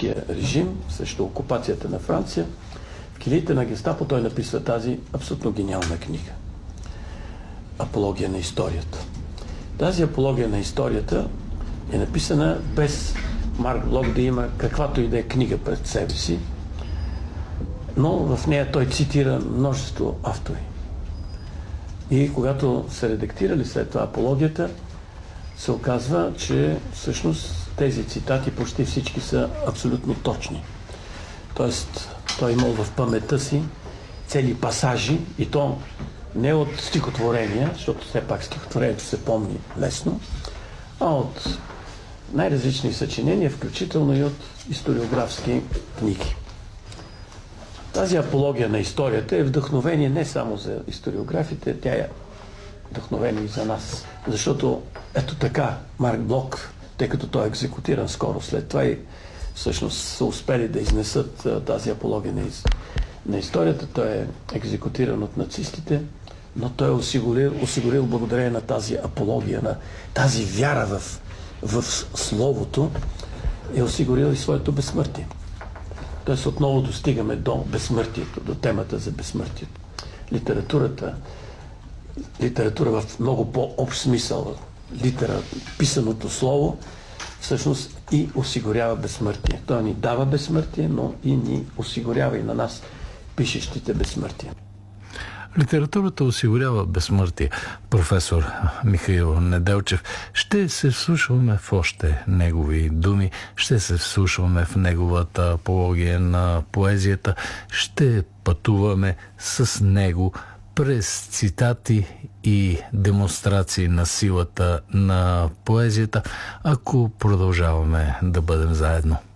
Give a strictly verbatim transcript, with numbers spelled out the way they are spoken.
нацистския режим, срещу окупацията на Франция. В килиите на Гестапо той написва тази абсолютно гениална книга. Апология на историята. Тази апология на историята е написана без Марк Блок да има каквато и да е книга пред себе си, но в нея той цитира множество автори. И когато се редактирали след това апологията, се оказва, че всъщност тези цитати почти всички са абсолютно точни. Тоест, той имал в паметта си цели пасажи, и то не от стихотворения, защото все пак стихотворението се помни лесно, а от най-различни съчинения, включително и от историографски книги. Тази апология на историята е вдъхновение не само за историографите, тя е вдъхновение и за нас. Защото ето така Марк Блок, тъй като той е екзекутиран скоро след това и всъщност са успели да изнесат тази апология на, из... на историята, той е екзекутиран от нацистите, но той е осигурил, осигурил благодарение на тази апология, на тази вяра в, в Словото, е осигурил и своето безсмъртие. Тоест отново достигаме до безсмъртието, до темата за безсмъртието. Литературата, литература в много по-общ смисъл, литера, писаното слово, всъщност и осигурява безсмъртие. Той ни дава безсмъртие, но и ни осигурява и на нас, пишещите, безсмъртие. Литературата осигурява безсмъртие. Професор Михаил Неделчев, ще се вслушваме в още негови думи, ще се вслушваме в неговата апология на поезията, ще пътуваме с него през цитати и демонстрации на силата на поезията, ако продължаваме да бъдем заедно.